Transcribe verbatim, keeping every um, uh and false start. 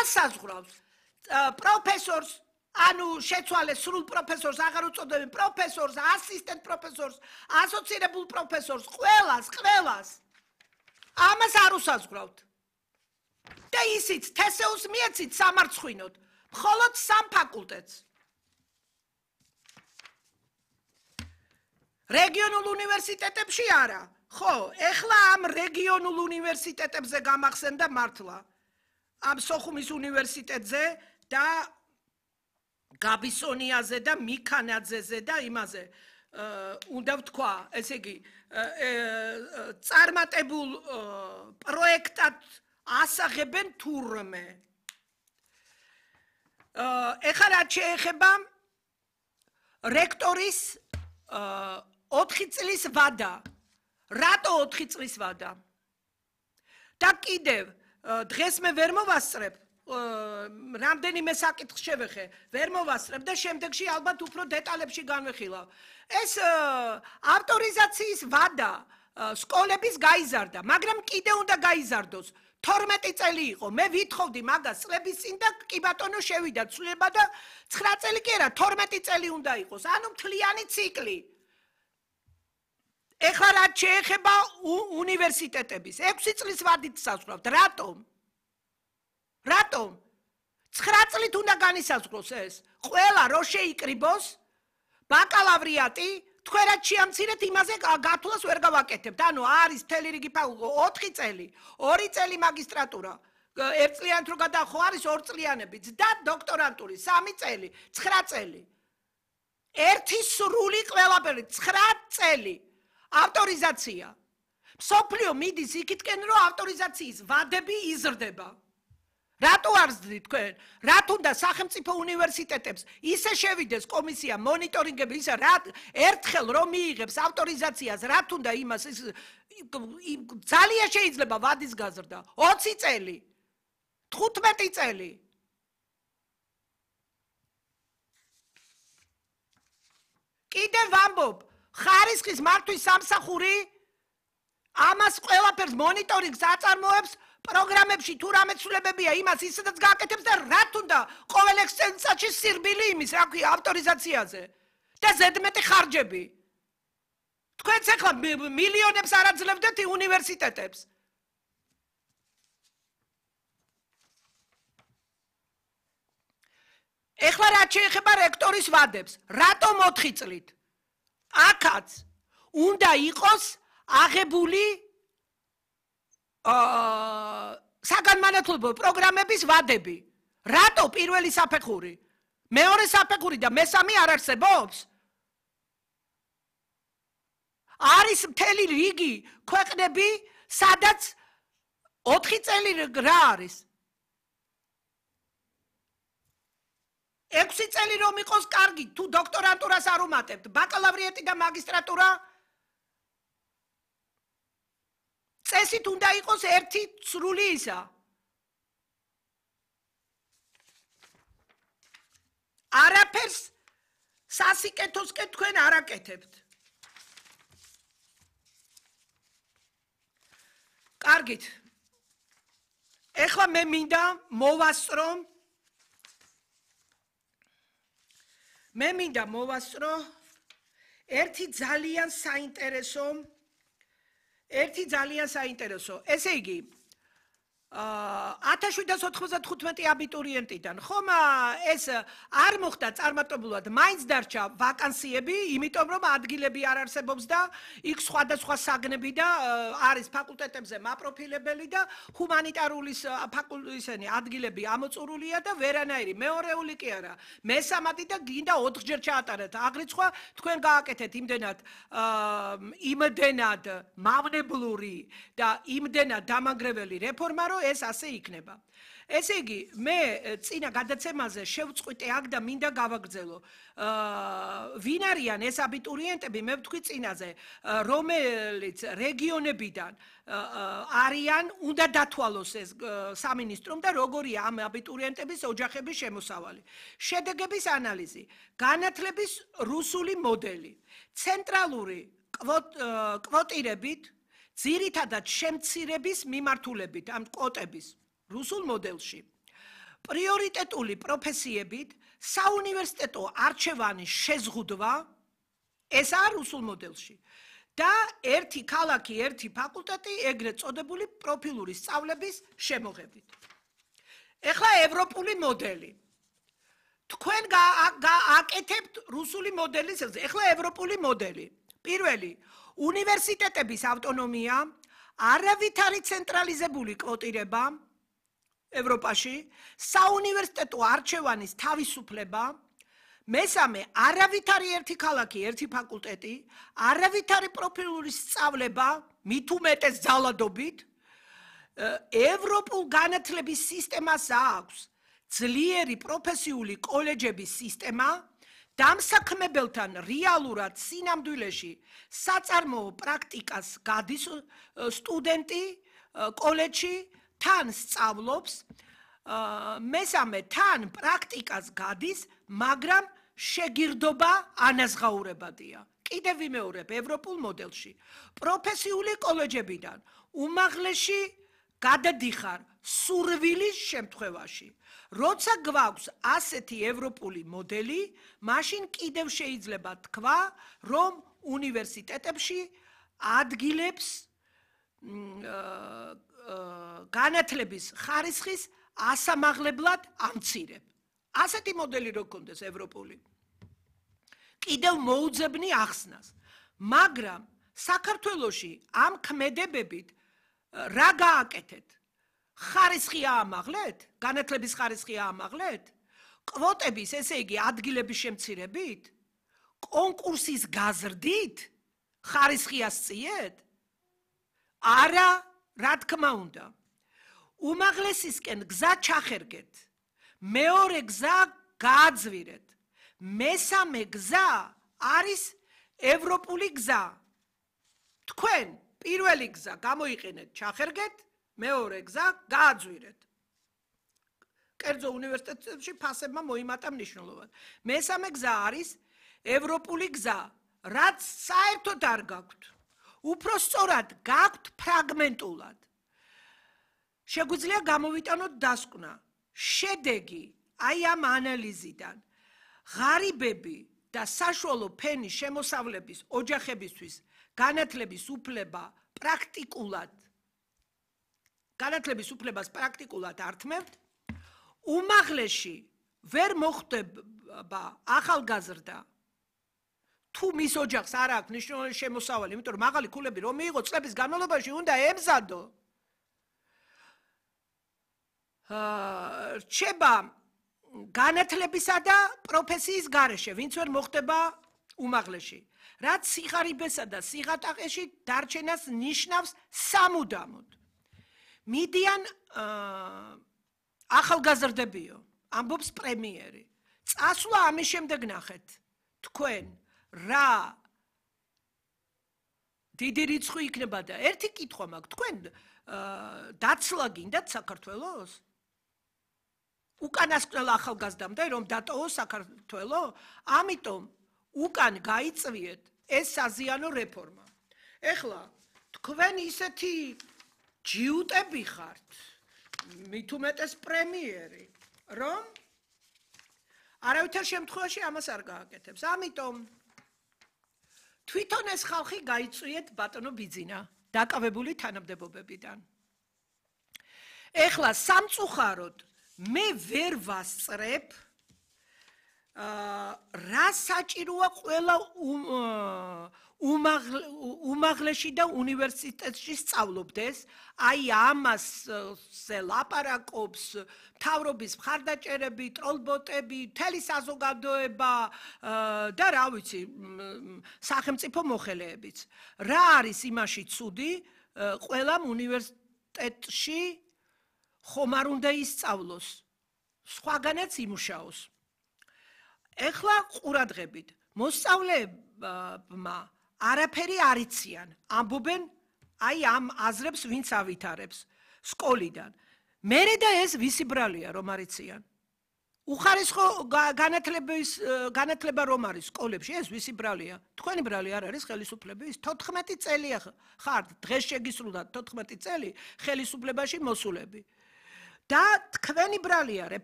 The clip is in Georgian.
მას საზღვრავს პროფესორს, ანუ შეცვალეს სრულ პროფესორს, აღარ უწოდებენ პროფესორს, ასისტენტ პროფესორს, ასოცირებულ პროფესორს, ყველას, ყველას. ამას არ უსაზღვრავთ. და ისიც თესეულს მიეცით სამარცხვინოდ, მხოლოდ სამ ფაკულტეტს. რეგიონულ უნივერსიტეტებში არა. ხო, ეხლა ამ რეგიონულ უნივერსიტეტებზე გამახსენდა მართლა. ამ სოხუმის უნივერსიტეტზე და გაბისონიაზე და მიქანაძეზე და იმაზე უნდა ვთქვა, ესე იგი, წარმატებულ პროექტად ასაღებენ თურმე. ეხლა რაც შეეხება რექტორის ოთხი წლის ვადა. რატო ოთხი წლის ვადა? და კიდევ დღეს მე ვერ მოვასწრებ, რამდენიმე საკითხს შევეხე, ვერ მოვასწრებ და შემდეგში ალბათ უფრო დეტალებში განვეხილავ. ეს ავტორიზაციის ვადა სკოლების გაიზარდა, მაგრამ კიდე უნდა გაიზარდოს. თორმეტი წელი იყო. მე ვითხოვდი მაგას წლების წინ და კი ბატონო შევიდა ცვლილება და ცხრა წელი კი არა, თორმეტი წელი უნდა იყოს. ანუ მთლიანი ციკლი. ეხლა რაც შეეხება უნივერსიტეტების, ექვსი წლის ვადით საზღვრავთ. რატომ? რატომ? ცხრა წლით უნდა განისაზღვროს ეს. ყველა რო შეიკრიბოს, ბაკალავრიატი, თქვენ რაც შეამცირეთ, იმაზე გათვლას ვერ გავაკეთებთ. ანუ არის მთელი რიგი ფაკულტეტი, ოთხი წელი, ორი წელი მაგისტრატურა, ერთწლიანით რო გადაახო არის ორწლიანებიც და დოქტორანტური, სამი წელი, ცხრა წელი. ერთი სრული ყველაფერი, ცხრა წელი. ავტორიზაცია. მსოფლიო მიდის იქითკენ, რომ ავტორიზაციის ვადები იზრდება. რატო არ ზრდით თქვენ? რათ უნდა სახელმწიფო უნივერსიტეტებს ისე შევიდეს კომისია მონიტორინგები, ისე რა ერთხელ რომ მიიღებს ავტორიზაციას, რათ უნდა იმას ძალიან შეიძლება ვადის გაზრდა. ოცი წელი, თხუთმეტი წელი. კიდევ ვამბობ, ხარისხის მართვის სამსახური ამას ყველაფერს მონიტორინგს აწარმოებს, პროგრამებში თუ რამე ცვლილებებია, იმას ისედაც გააკეთებს და რათ უნდა ყოველ ექსტენსიაში სირბილი იმის, რა ქვია, ავტორიზაციაზე და ზედმეტი ხარჯები. თქვენც ახლა მილიონებს არ აძლევდეთ უნივერსიტეტებს. ეხლა რაც შეეხება რექტორის ვადებს, რატომ ოთხი წლით? აქაც უნდა იყოს აღებული საგანმანათლებლო პროგრამების ვადები. რატო პირველი საფეხური? მეორე საფეხური და მესამე არ არსებობს? არის მთელი რიგი ქვეყნები, სადაც ოთხი წელი რა არის? ექვსი წელი რომ იყოს კარგი, თუ დოქტორანტურას არ უმატებთ, ბაკალავრიატი და მაგისტრატურა წესით უნდა იყოს ერთი სრული ისა. არაფერს სასიკეთოსკენ თქვენ არ აკეთებთ. კარგით. ეხლა მე მინდა მოვასწრო მე მინდა მოვასწრო ერთი ძალიან საინტერესო ერთი ძალიან საინტერესო. ესე იგი, ათას შვიდსათ ოთხმოცდათხუთმეტი აბიტურიენტიდან, ხომ ეს არ მოხდა წარმატებულად, მაინც დარჩა ვაკანსიები, იმიტომ რომ ადგილები არ არსებობს და იქ სხვადასხვა საგნები და არის ფაკულტეტებზე მაპროფილებელი და ჰუმანიტარულის ფაკულტეტისანი ადგილები ამოწურულია და ვერანაირი მეორეული კი არა. მესამედი და გინდა ოთხჯერ ჩაატარეთ. აღრიცხვა თქვენ გააკეთეთ იმდენად იმდენად მავნებლური და იმდენად დამანგრეველი რეფორმა, რომ ეს ასე იქნება. ესე იგი, მე წინა გადაცემაზე შევწყვიტე აქ და მინდა გავაგრძელო. ვინ არიან ეს აბიტურიენტები, მე ვთქვი წინაზე, რომელიც რეგიონებიდან არიან, უნდა დათვალოს ეს სამინისტრომ და როგორია ამ აბიტურიენტების ოჯახების შემოსავალი. შედეგების ანალიზი, განათლების რუსული მოდელი, ცენტრალური კვოტირებით, ძირითადად შემცირების მიმართულებით, ამ კვოტების რუსულ მოდელში. პრიორიტეტული პროფესიებით საუნივერსიტეტო არჩევანის შეზღუდვა ეს არ რუსულ მოდელში და ერთი ქალაქი, ერთი ფაკულტეტი ეგრეთ წოდებული პროფილური სწავლების შემოღებით. ეხლა ევროპული მოდელი. თქვენ გააკეთებთ რუსული მოდელის, ეხლა ევროპული მოდელი. პირველი, უნივერსიტეტების ავტონომია, არავითარი ცენტრალიზებული კვოტირება ევროპაში, საუნივერსიტეტო არჩევანის თავისუფლება, მესამე, არავითარი ერთი ქალაქი, ერთი ფაკულტეტი, არავითარი პროფილური სწავლება, მით უმეტეს ძალადობით, ევროპულ განათლების სისტემას აქვს ძლიერი პროფესიული კოლეჯების სისტემა, დამსაქმებელთან რეალურად სინამდვილეში საწარმოო პრაქტიკას გადის სტუდენტი კოლეჯში, თან სწავლობს, მესამე, თან პრაქტიკას გადის, მაგრამ შეგირდობა ანაზღაურებადია. კიდევ ვიმეორებ ევროპულ მოდელში. პროფესიული კოლეჯებიდან უმაღლესი გადადიხარ სურვილის შემთხვევაში. როცა გვაქვს ასეთი ევროპული მოდელი, მაშინ კიდევ შეიძლება თქვა, რომ უნივერსიტეტებში ადგილებს განათლების ხარისხის ასამაღლებლად ამცირებ. ასეთი მოდელი რო გქონდეს ევროპული. კიდევ მოუძებნი ახსნას. მაგრამ საქართველოში ამ ქმედებებით რა გააკეთეთ? ხარისხი აამაღლეთ? განათლების ხარისხი აამაღლეთ? კვოტების, ესე იგი, ადგილების შემცირებით? კონკურსის გაზრდით? ხარისხი ასწიეთ? არა, რა თქმა უნდა. უმაღლესისკენ გზა ჩახერგეთ. მეორე გზა გააძვირეთ. მესამე გზა არის ევროპული გზა. თქვენ პირველი გზა გამოიყენეთ, ჩახერგეთ, მეორე გზა გააძვირეთ. კერძო უნივერსიტეტებში ფასებმა მოიმატა მნიშვნელობა. მესამე გზა არის ევროპული გზა, რაც საერთოდ არ გაქვთ. უფრო სწორად გაქვთ ფრაგმენტულად. შეგვიძლია გამოვიტანოთ დასკვნა. შედეგი აი ამ ანალიზიდან ღარიბები და საშუალო ფენის შემოსავლების ოჯახებისთვის განათლების უფლება პრაქტიკულად განათლების უფლებას პრაქტიკულად ართმევთ, უმაღლესი ვერ მოხდება ახალგაზრდა თუ მის ოჯახს არ აქვს მნიშვნელოვანი შემოსავალი, იმიტომ რომ მაღალი ქულები რომ მიიღო წლების განმავლობაში უნდა ემზადო. რჩება განათლებისა და პროფესიის გარეშე, ვინც ვერ მოხდება უმაღლესი. რაც სიხარიბესა და სიღატაკეში დარჩენას ნიშნავს სამუდამოდ. მიდიან ახალგაზრდებიო, ამბობს პრემიერი. წასვლა ამის შემდეგ ნახეთ. თქვენ რა დიდი რიცხვი იქნება და ერთი კითხვა მაქვს, თქვენ დაცლა გინდათ საქართველოს? უკანასკნელ ახალგაზრდამდე რომ დატოვოს საქართველო, ამიტომ უკან გაიწვიეთ ეს საზიანო რეფორმა. ეხლა თქვენ ისეთი ჯიუტები ხართ, მით უმეტეს პრემიერი, რომ არავითარ შემთხვევაში ამას არ გააკეთებს. ამიტომ თვითონ ეს ხალხი გაიწვიეთ ბატონო ბიძინა დაკავებული თანამდებობებიდან. ეხლა სამწუხაროდ მე ვერ ვასწრებ რა საჭიროა ყველა უმაღლესი და უნივერსიტეტში სწავლობდეს, აი ამასზე ლაპარაკობს მთავრობის მხარდაჭერები, ტროლბოტები, მთელი საზოგადოება და რა ვიცი, სახელმწიფო მოხელეებიც. რა არის იმაში ცუდი, ყველამ უნივერსიტეტში ხომ არ უნდა ისწავლოს, სხვაგანაც იმუშაოს. ეხლა ყურადღებით, მოსწავლეებმა არაფერი არ იციან, ამბობენ აი ამ აზრებს ვინც ავითარებს სკოლიდან. მერე და ეს ვისი ბრალია რომ არ იციან. უხარისხო განათლების განათლება რომ არის სკოლებში, ეს ვისი ბრალია? თქვენი brali არ არის ხელისუფლების? თოთხმეტი წელი ხართ, დღეს შეგისრულდათ თოთხმეტი წელი ხელისუფლებაში მოსულები. და თქვენი brali არის